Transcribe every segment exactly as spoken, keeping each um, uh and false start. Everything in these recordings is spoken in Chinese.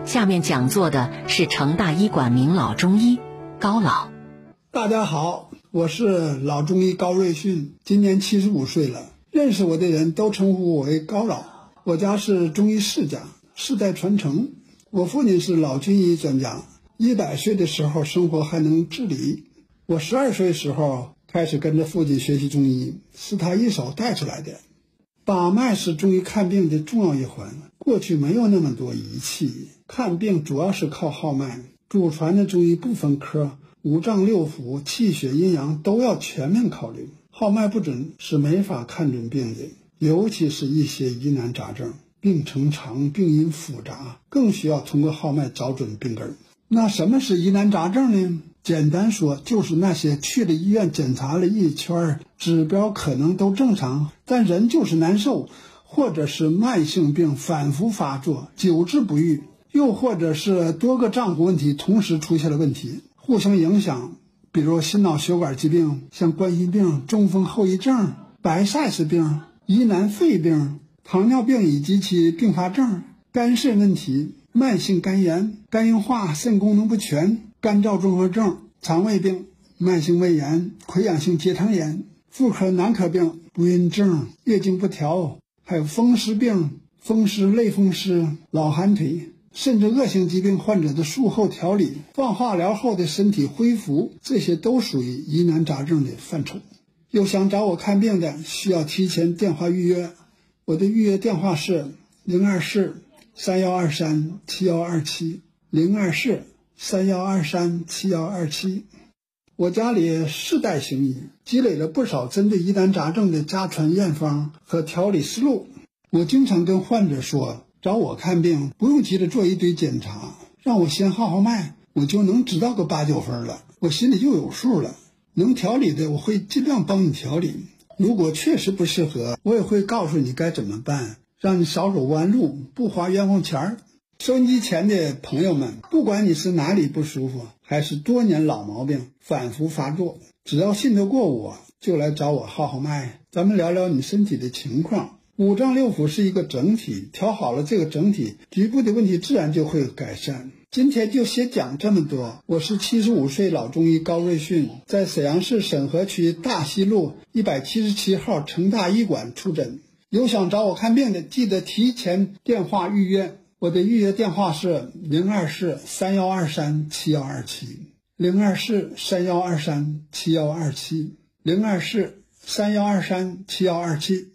下面讲座的是成大医馆名老中医高老。 大家好，我是老中医高瑞训，今年七十五岁了。认识我的人都称呼我为高老。我家是中医世家，世代传承。我父亲是老军医专家，一百岁的时候生活还能自理。我十二岁时候开始跟着父亲学习中医，是他一手带出来的。把脉是中医看病的重要一环，过去没有那么多仪器，看病主要是靠号脉。祖传的中医不分科，五脏六腑、气血阴阳都要全面考虑，号脉不准是没法看准病的，尤其是一些疑难杂症，病程长、病因复杂，更需要通过号脉找准病根。那什么是疑难杂症呢？简单说，就是那些去了医院检查了一圈，指标可能都正常，但人就是难受，或者是慢性病反复发作，久治不愈，又或者是多个脏腑问题同时出现了问题，互相影响，比如心脑血管疾病，像冠心病、中风后遗症、白塞氏病、疑难肺病、糖尿病以及其并发症、肝肾问题、慢性肝炎、肝硬化、肾功能不全、干燥综合症、肠胃病、慢性胃炎、溃疡性结肠炎、妇科男科病、不孕症、月经不调，还有风湿病、风湿类风湿、老寒腿，甚至恶性疾病患者的术后调理、放化疗后的身体恢复，这些都属于疑难杂症的范畴。有想找我看病的，需要提前电话预约，我的预约电话是零二四三幺二三七幺二七零二四三幺二三七幺二七。我家里世代行医，积累了不少针对疑难杂症的家传验方和调理思路。我经常跟患者说，找我看病不用急着做一堆检查，让我先号号脉，我就能知道个八九分了，我心里就有数了。能调理的我会尽量帮你调理，如果确实不适合，我也会告诉你该怎么办，让你少走弯路，不花冤枉钱儿。收音机前的朋友们，不管你是哪里不舒服，还是多年老毛病反复发作，只要信得过我，就来找我号号脉，咱们聊聊你身体的情况。五脏六腑是一个整体，调好了这个整体，局部的问题自然就会改善。今天就先讲这么多。我是七十五岁老中医高瑞训，在沈阳市沈河区大西路一百七十七号成大医馆出诊。有想找我看病的，记得提前电话预约。我的预约电话是零二四三幺二三七幺二七零二四三幺二三七幺二七零二四三幺二三七幺二七。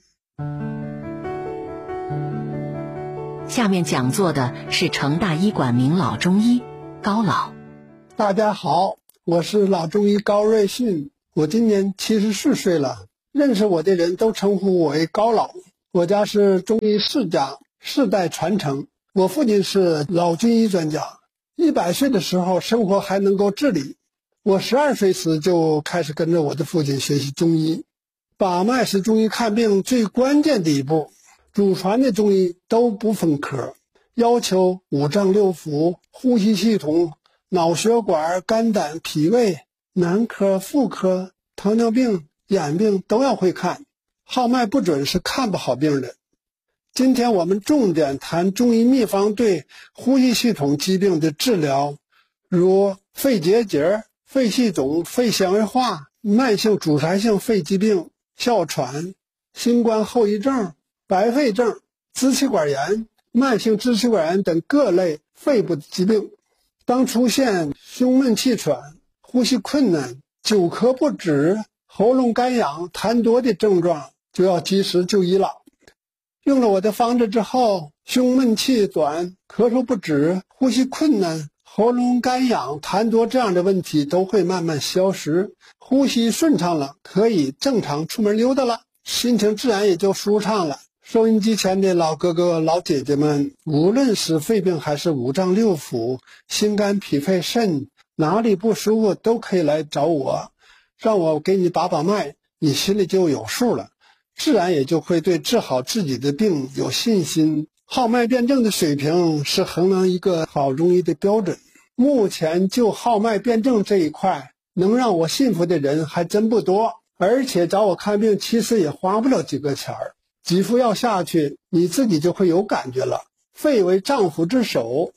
下面讲座的是成大医馆名老中医高老。 大家好，我是老中医高瑞训，我今年七十四岁了。认识我的人都称呼我为高老。我家是中医世家，世代传承。我父亲是老军医专家，一百岁的时候生活还能够自理。我十二岁时就开始跟着我的父亲学习中医。把脉是中医看病最关键的一步，祖传的中医都不分科，要求五脏六腑、呼吸系统、脑血管、肝胆脾胃、男科、妇科、糖尿病、眼病都要会看，号脉不准是看不好病的。今天我们重点谈中医秘方对呼吸系统疾病的治疗，如肺结节、肺气肿、肺纤维化、慢性阻塞性肺疾病、哮喘、新冠后遗症、白肺症、支气管炎、慢性支气管炎等各类肺部疾病。当出现胸闷气喘、呼吸困难、久咳不止、喉咙干痒、痰多的症状，就要及时就医了。用了我的方子之后，胸闷气短、咳嗽不止、呼吸困难、喉咙干痒、痰多这样的问题都会慢慢消失，呼吸顺畅了，可以正常出门溜达了，心情自然也就舒畅了。收音机前的老哥哥老姐姐们，无论是肺病还是五脏六腑、心肝脾肺肾，哪里不舒服都可以来找我，让我给你把把脉，你心里就有数了，自然也就会对治好自己的病有信心。号脉辩证的水平是衡量一个好中医的标准。目前就号脉辩证这一块，能让我信服的人还真不多，而且找我看病其实也花不了几个钱儿，几副药下去，你自己就会有感觉了。肺为脏腑之首，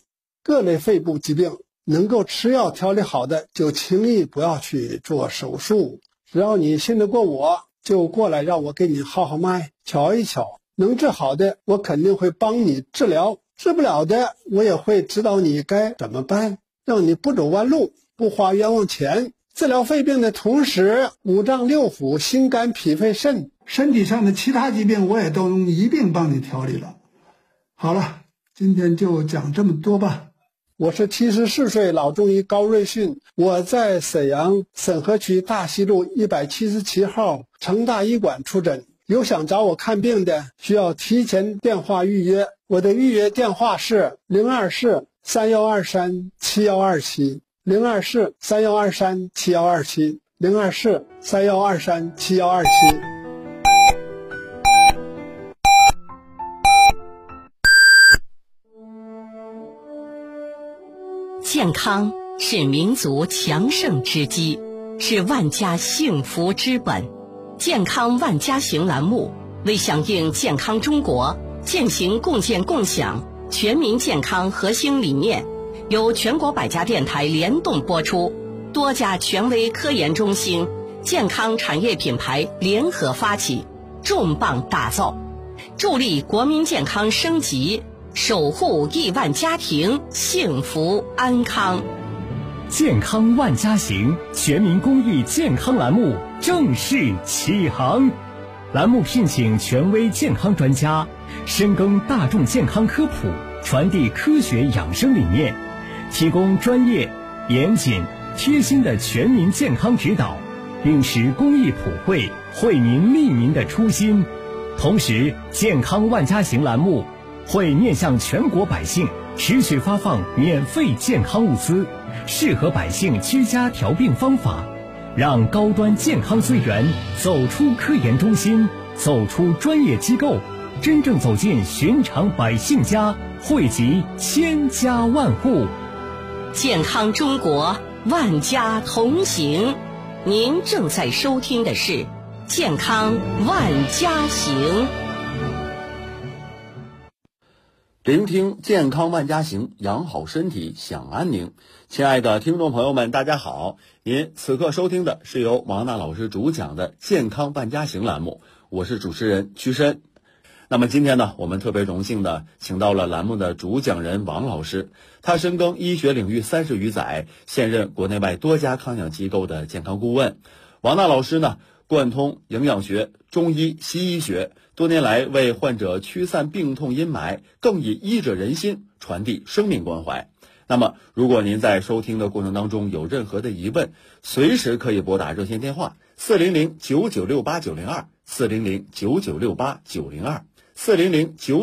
各类肺部疾病能够吃药调理好的，就轻易不要去做手术。只要你信得过我，就过来让我给你号号脉，瞧一瞧。能治好的，我肯定会帮你治疗；治不了的，我也会指导你该怎么办，让你不走弯路，不花冤枉钱。治疗肺病的同时，五脏六腑、心肝脾肺肾身体上的其他疾病，我也都能一并帮你调理了。好了，今天就讲这么多吧。我是七十四岁老中医高瑞迅，我在沈阳沈河区大西路一百七十七号成大医馆出诊。有想找我看病的，需要提前电话预约。我的预约电话是零二四三幺二三七幺二七，零二四三幺二三七幺二七，零二四三幺二三七幺二七。 健康是民族强盛之基，是万家幸福之本。健康万家行栏目为响应健康中国、践行共建共享、全民健康核心理念，由全国百家电台联动播出，多家权威科研中心、健康产业品牌联合发起，重磅打造，助力国民健康升级，守护亿万家庭幸福安康。 健康万家行全民公益健康栏目正式启航，栏目聘请权威健康专家，深耕大众健康科普，传递科学养生理念，提供专业、严谨、贴心的全民健康指导，秉持公益普惠、惠民利民的初心。同时，健康万家行栏目会面向全国百姓持续发放免费健康物资，适合百姓居家调病方法，让高端健康资源走出科研中心，走出专业机构，真正走进寻常百姓家，惠及千家万户。 健康中国，万家同行。您正在收听的是健康万家行。 聆听健康万家行，养好身体享安宁。亲爱的听众朋友们，大家好，您此刻收听的是由王娜老师主讲的健康万家行栏目，我是主持人屈申。那么今天呢，我们特别荣幸的请到了栏目的主讲人王老师，他深耕医学领域三十余载，现任国内外多家康养机构的健康顾问。王娜老师呢，贯通营养学、中医、西医学，多年来为患者驱散病痛阴霾，更以医者仁心传递生命关怀。那么如果您在收听的过程当中有任何的疑问，随时可以拨打热线电话四零零九九六八九零二，四零零九九六八九零二，四零零九